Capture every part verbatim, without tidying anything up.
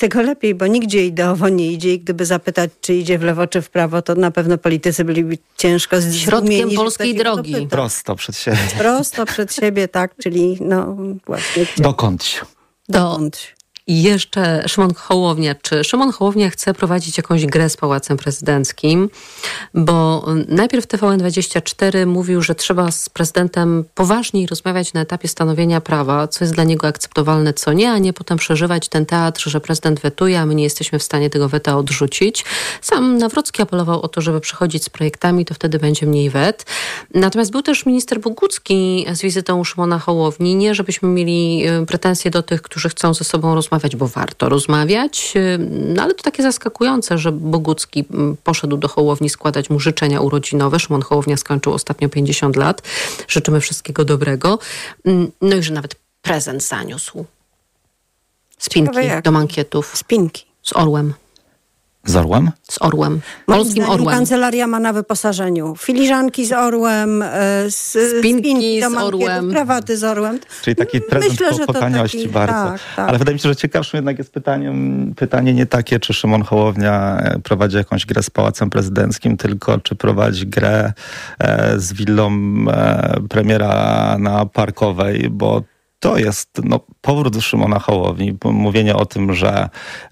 Tego lepiej, bo nigdzie ideowo nie idzie i gdyby zapytać, czy idzie w lewo, czy w prawo, to na pewno politycy byliby ciężko zdumieni. Środkiem polskiej drogi. Dopytać. Prosto przed siebie. Prosto przed siebie, tak, czyli no właśnie. Dokądś. Dokądś. I jeszcze Szymon Hołownia. Czy Szymon Hołownia chce prowadzić jakąś grę z Pałacem Prezydenckim? Bo najpierw T V N dwadzieścia cztery mówił, że trzeba z prezydentem poważniej rozmawiać na etapie stanowienia prawa, co jest dla niego akceptowalne, co nie, a nie potem przeżywać ten teatr, że prezydent wetuje, a my nie jesteśmy w stanie tego weta odrzucić. Sam Nawrocki apelował o to, żeby przychodzić z projektami, to wtedy będzie mniej wet. Natomiast był też minister Bogucki z wizytą u Szymona Hołowni. Nie, żebyśmy mieli pretensje do tych, którzy chcą ze sobą rozmawiać, bo warto rozmawiać, no ale to takie zaskakujące, że Bogucki poszedł do Hołowni składać mu życzenia urodzinowe. Szymon Hołownia skończył ostatnio pięćdziesiąt lat. Życzymy wszystkiego dobrego. No i że nawet prezent zaniósł. Spinki do mankietów. Spinki. Z orłem. Z orłem? Z orłem. Moim Polskim zdaniem orłem. kancelaria ma na wyposażeniu filiżanki z orłem, z, spinki, spinki do z orłem. krawaty z orłem. Czyli taki prezent Myślę, po, po taniości taki, bardzo. Tak, tak. Ale wydaje mi się, że ciekawszym jednak jest pytanie, pytanie nie takie, czy Szymon Hołownia prowadzi jakąś grę z Pałacem Prezydenckim, tylko czy prowadzi grę e, z willą e, premiera na Parkowej, bo to jest no, powrót Szymona Hołowni, mówienie o tym, że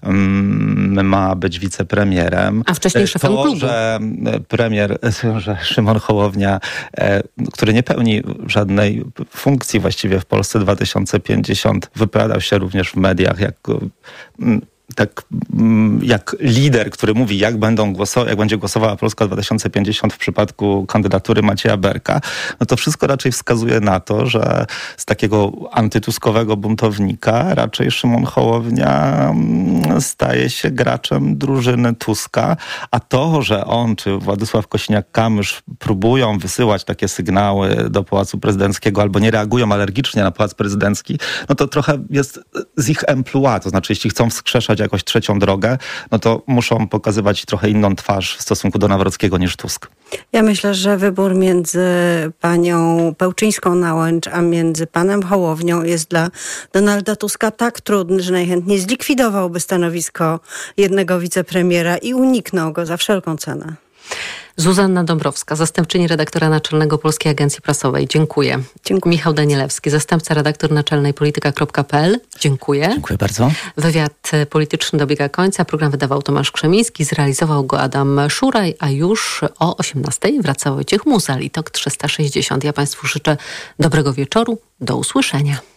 mm, ma być wicepremierem. A wcześniej szefem to, klubu. że premier, że Szymon Hołownia, e, który nie pełni żadnej funkcji właściwie w Polsce dwa tysiące pięćdziesiąt, wypowiadał się również w mediach jak... Mm, tak jak lider, który mówi, jak będą głosować, jak będzie głosowała Polska dwa tysiące pięćdziesiąt w przypadku kandydatury Macieja Berka, no to wszystko raczej wskazuje na to, że z takiego antytuskowego buntownika raczej Szymon Hołownia staje się graczem drużyny Tuska, a to, że on czy Władysław Kosiniak-Kamysz próbują wysyłać takie sygnały do Pałacu Prezydenckiego albo nie reagują alergicznie na Pałac Prezydencki, no to trochę jest z ich emploi, to znaczy jeśli chcą wskrzeszać jakąś trzecią drogę, no to muszą pokazywać trochę inną twarz w stosunku do Nawrockiego niż Tusk. Ja myślę, że wybór między panią Pełczyńską-Nałęcz, a między panem Hołownią jest dla Donalda Tuska tak trudny, że najchętniej zlikwidowałby stanowisko jednego wicepremiera i uniknął go za wszelką cenę. Zuzanna Dąbrowska, zastępczyni redaktora naczelnego Polskiej Agencji Prasowej. Dziękuję. Dziękuję. Michał Danielewski, zastępca redaktor naczelnej polityka kropka p l. Dziękuję. Dziękuję bardzo. Wywiad polityczny dobiega końca. Program wydawał Tomasz Krzemiński, zrealizował go Adam Szuraj, a już o osiemnastej wraca Wojciech Muzal i Tok trzysta sześćdziesiąt. Ja Państwu życzę dobrego wieczoru. Do usłyszenia.